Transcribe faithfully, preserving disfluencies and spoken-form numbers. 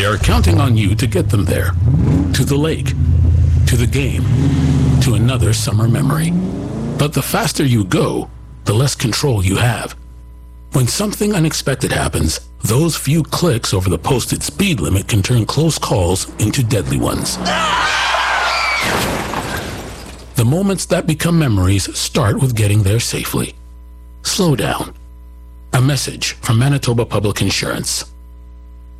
They are counting on you to get them there. To the lake, to the game, to another summer memory. But the faster you go, the less control you have. When something unexpected happens, those few clicks over the posted speed limit can turn close calls into deadly ones. The moments that become memories start with getting there safely. Slow down. A message from Manitoba Public Insurance.